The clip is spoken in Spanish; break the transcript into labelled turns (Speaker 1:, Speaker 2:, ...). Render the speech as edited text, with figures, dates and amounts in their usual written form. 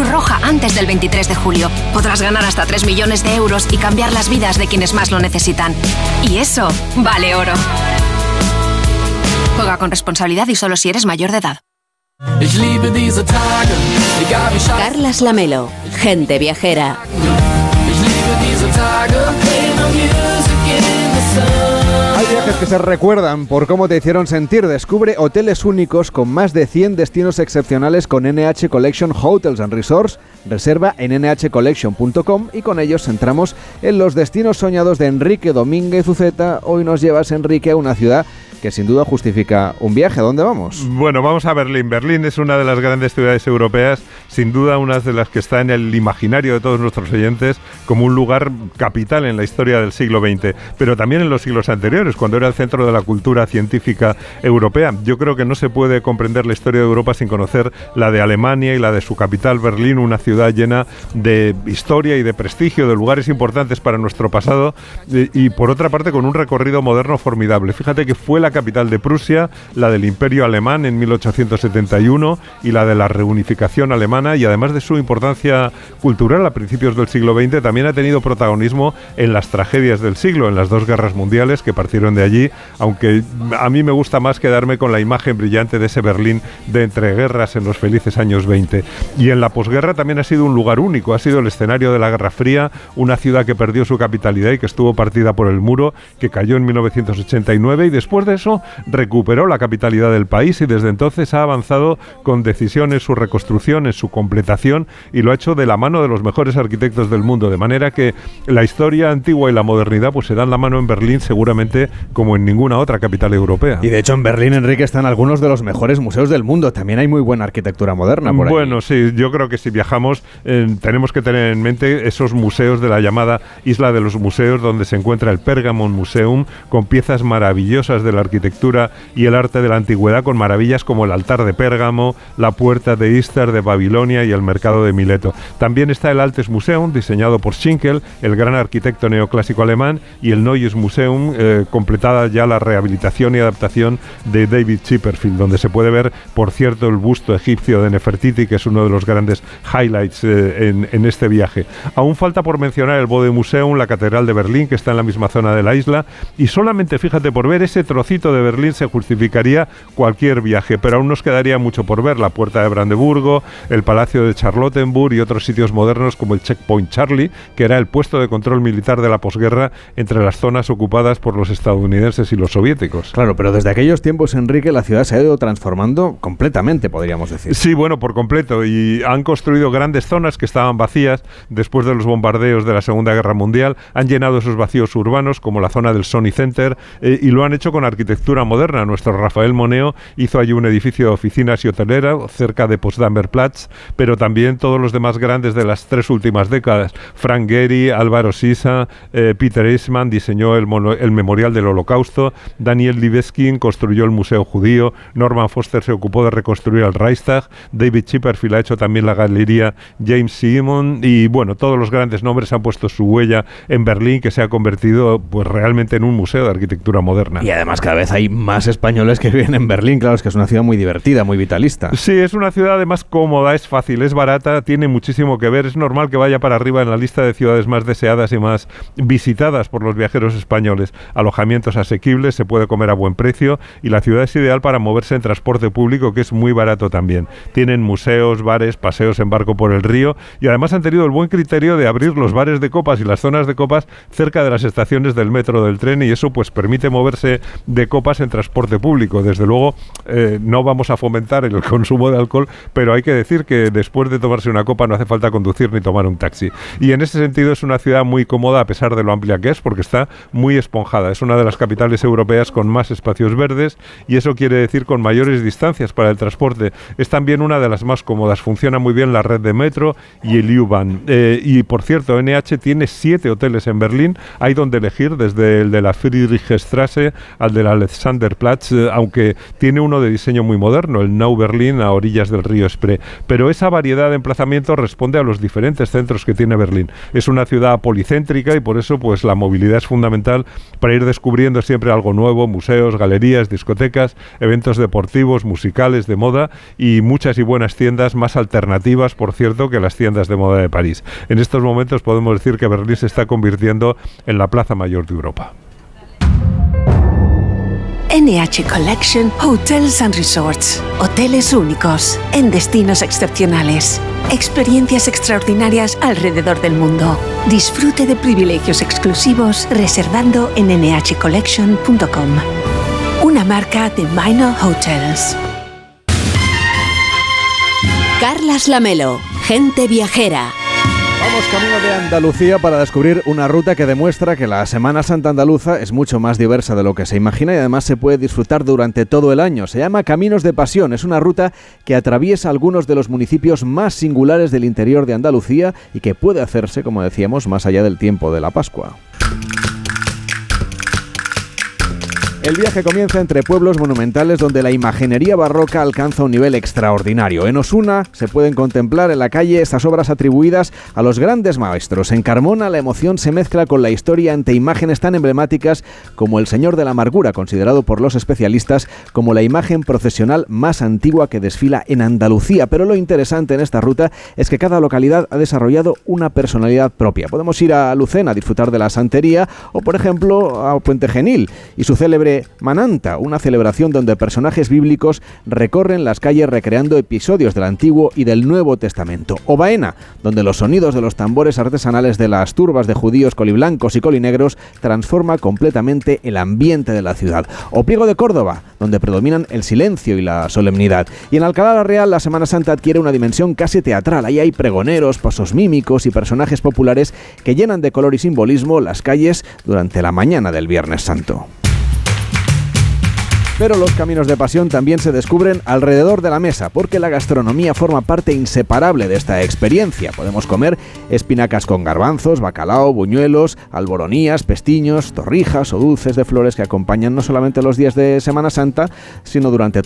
Speaker 1: Cruz Roja antes del 23 de julio. Podrás ganar hasta 3 millones de euros y cambiar las vidas de quienes más lo necesitan. Y eso vale oro. Juega con responsabilidad y solo si eres mayor de edad.
Speaker 2: Carlas Lamelo, Gente Viajera.
Speaker 3: Hay viajes que se recuerdan por cómo te hicieron sentir. Descubre hoteles únicos con más de 100 destinos excepcionales con NH Collection Hotels and Resorts. Reserva en nhcollection.com y con ellos entramos en los destinos soñados de Enrique Domínguez Uceta. Hoy nos llevas, Enrique, a una ciudad que sin duda justifica un viaje. ¿A dónde vamos?
Speaker 4: Bueno, vamos a Berlín. Berlín es una de las grandes ciudades europeas, sin duda una de las que está en el imaginario de todos nuestros oyentes como un lugar capital en la historia del siglo XX, pero también en los siglos anteriores, cuando era el centro de la cultura científica europea. Yo creo que no se puede comprender la historia de Europa sin conocer la de Alemania y la de su capital, Berlín, una ciudad llena de historia y de prestigio, de lugares importantes para nuestro pasado y por otra parte con un recorrido moderno formidable. Fíjate que fue la capital de Prusia, la del Imperio Alemán en 1871 y la de la reunificación alemana, y además de su importancia cultural a principios del siglo XX, también ha tenido protagonismo en las tragedias del siglo, en las dos guerras mundiales que partieron de allí, aunque a mí me gusta más quedarme con la imagen brillante de ese Berlín de entreguerras en los felices años 20. Y en la posguerra también ha sido un lugar único, ha sido el escenario de la Guerra Fría, una ciudad que perdió su capitalidad y que estuvo partida por el muro, que cayó en 1989 y después de eso recuperó la capitalidad del país y desde entonces ha avanzado con decisión en su reconstrucción, en su completación, y lo ha hecho de la mano de los mejores arquitectos del mundo, de manera que la historia antigua y la modernidad pues se dan la mano en Berlín seguramente como en ninguna otra capital europea.
Speaker 3: Y de hecho en Berlín, Enrique, están algunos de los mejores museos del mundo. También hay muy buena arquitectura moderna por ahí.
Speaker 4: Bueno, sí, yo creo que si viajamos tenemos que tener en mente esos museos de la llamada Isla de los Museos, donde se encuentra el Pergamon Museum, con piezas maravillosas de la arquitectura y el arte de la antigüedad, con maravillas como el altar de Pérgamo, la puerta de Istar de Babilonia y el mercado de Mileto. También está el Altes Museum, diseñado por Schinkel, el gran arquitecto neoclásico alemán, y el Neues Museum, completada ya la rehabilitación y adaptación de David Chipperfield, donde se puede ver, por cierto, el busto egipcio de Nefertiti, que es uno de los grandes highlights en este viaje. Aún falta por mencionar el Bode Museum, la Catedral de Berlín, que está en la misma zona de la isla, y solamente, fíjate, por ver ese trocito de Berlín se justificaría cualquier viaje, pero aún nos quedaría mucho por ver: la Puerta de Brandeburgo, el Palacio de Charlottenburg y otros sitios modernos como el Checkpoint Charlie, que era el puesto de control militar de la posguerra entre las zonas ocupadas por los estadounidenses y los soviéticos.
Speaker 3: Claro, pero desde aquellos tiempos, Enrique, la ciudad se ha ido transformando completamente, podríamos decir.
Speaker 4: Sí, bueno, por completo, y han construido grandes zonas que estaban vacías después de los bombardeos de la Segunda Guerra Mundial, han llenado esos vacíos urbanos como la zona del Sony Center y lo han hecho con arquitectura moderna. Nuestro Rafael Moneo hizo allí un edificio de oficinas y hotelera cerca de Potsdamer Platz, pero también todos los demás grandes de las 3 últimas décadas. Frank Gehry, Álvaro Sisa, Peter Eisman diseñó el Memorial del Holocausto, Daniel Libeskind construyó el Museo Judío, Norman Foster se ocupó de reconstruir el Reichstag, David Chipperfield ha hecho también la galería James Simon, y bueno, todos los grandes nombres han puesto su huella en Berlín, que se ha convertido pues realmente en un museo de arquitectura moderna.
Speaker 3: Y además cada vez hay más españoles que viven en Berlín. Claro, es que es una ciudad muy divertida, muy vitalista.
Speaker 4: Sí, es una ciudad además cómoda, es fácil, es barata, tiene muchísimo que ver, es normal que vaya para arriba en la lista de ciudades más deseadas y más visitadas por los viajeros españoles. Alojamientos asequibles, se puede comer a buen precio y la ciudad es ideal para moverse en transporte público, que es muy barato también. Tienen museos, bares, paseos en barco por el río y además han tenido el buen criterio de abrir los bares de copas y las zonas de copas cerca de las estaciones del metro, del tren, y eso pues permite moverse de copas en transporte público. Desde luego no vamos a fomentar el consumo de alcohol, pero hay que decir que después de tomarse una copa no hace falta conducir ni tomar un taxi. Y en ese sentido es una ciudad muy cómoda a pesar de lo amplia que es, porque está muy esponjada. Es una de las capitales europeas con más espacios verdes y eso quiere decir con mayores distancias para el transporte. Es también una de las más cómodas. Funciona muy bien la red de metro y el U-Bahn. Y por cierto, NH tiene 7 hoteles en Berlín. Hay donde elegir, desde el de la Friedrichstraße al de Alexanderplatz, aunque tiene uno de diseño muy moderno, el Neu Berlin, a orillas del río Spree. Pero esa variedad de emplazamientos responde a los diferentes centros que tiene Berlín. Es una ciudad policéntrica y por eso pues la movilidad es fundamental para ir descubriendo siempre algo nuevo: museos, galerías, discotecas, eventos deportivos, musicales, de moda y muchas y buenas tiendas, más alternativas, por cierto, que las tiendas de moda de París. En estos momentos podemos decir que Berlín se está convirtiendo en la plaza mayor de Europa.
Speaker 5: NH Collection Hotels and Resorts. Hoteles únicos en destinos excepcionales. Experiencias extraordinarias alrededor del mundo. Disfrute de privilegios exclusivos reservando en nhcollection.com. Una marca de Minor Hotels.
Speaker 2: Carlas Lamelo, gente viajera.
Speaker 3: Vamos camino de Andalucía para descubrir una ruta que demuestra que la Semana Santa andaluza es mucho más diversa de lo que se imagina y además se puede disfrutar durante todo el año. Se llama Caminos de Pasión, es una ruta que atraviesa algunos de los municipios más singulares del interior de Andalucía y que puede hacerse, como decíamos, más allá del tiempo de la Pascua. El viaje comienza entre pueblos monumentales donde la imaginería barroca alcanza un nivel extraordinario. En Osuna se pueden contemplar en la calle estas obras atribuidas a los grandes maestros. En Carmona la emoción se mezcla con la historia ante imágenes tan emblemáticas como el Señor de la Amargura, considerado por los especialistas como la imagen procesional más antigua que desfila en Andalucía. Pero lo interesante en esta ruta es que cada localidad ha desarrollado una personalidad propia. Podemos ir a Lucena a disfrutar de la santería o, por ejemplo, a Puente Genil y su célebre Mananta, una celebración donde personajes bíblicos recorren las calles recreando episodios del Antiguo y del Nuevo Testamento. O Baena, donde los sonidos de los tambores artesanales de las turbas de judíos coliblancos y colinegros transforma completamente el ambiente de la ciudad. O Priego de Córdoba, donde predominan el silencio y la solemnidad. Y en Alcalá la Real la Semana Santa adquiere una dimensión casi teatral. Ahí hay pregoneros, pasos mímicos y personajes populares que llenan de color y simbolismo las calles durante la mañana del Viernes Santo. Pero los caminos de pasión también se descubren alrededor de la mesa, porque la gastronomía forma parte inseparable de esta experiencia. Podemos comer espinacas con garbanzos, bacalao, buñuelos, alboronías, pestiños, torrijas o dulces de flores que acompañan no solamente los días de Semana Santa, sino durante